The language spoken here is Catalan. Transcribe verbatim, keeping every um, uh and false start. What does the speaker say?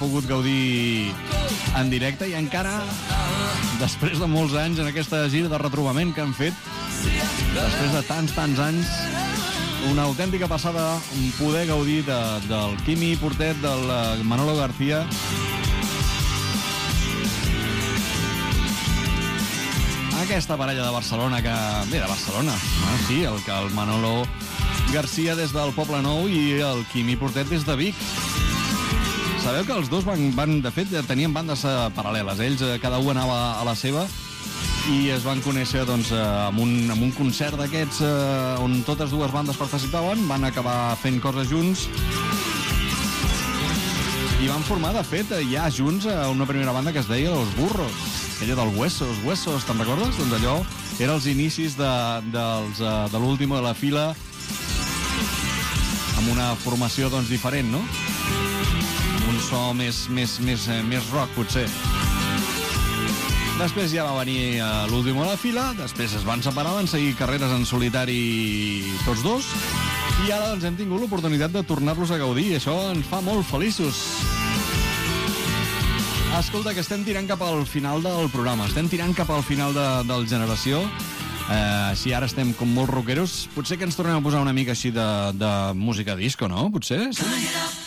pogut gaudir en directe i encara, després de molts anys, en aquesta gira de retrobament que han fet, després de tants, tants anys, una autèntica passada poder gaudir de, del Quimi Portet, del Manolo García. Aquesta parella de Barcelona que... Bé, de Barcelona, ah, sí, el, que el Manolo García des del Poble Nou i el Quimi Portet des de Vic. Sabeu que els dos van, van de fet, tenien bandes eh, paral·leles. Ells, eh, cada un anava a la seva i es van conèixer doncs, eh, amb, un, amb un concert d'aquests eh, on totes dues bandes participaven, van acabar fent coses junts i van formar, de fet, ja junts eh, una primera banda que es deia Los Burros, aquella del Huesos, Huesos, te'n recordes? Doncs allò era els inicis de, dels, eh, de l'últim de la fila amb una formació doncs, diferent, no? Un so més, més, més, més rock, potser. Després ja va venir uh, l'últim a la fila, després es van separar, van seguir carreres en solitari tots dos, i ara doncs, hem tingut l'oportunitat de tornar-los a gaudir, i això ens fa molt feliços. Escolta, que estem tirant cap al final del programa, estem tirant cap al final de, del Generació. Uh, si ara estem com molt rockeros, potser que ens tornem a posar una mica així de, de música disco, no? Potser? Sí?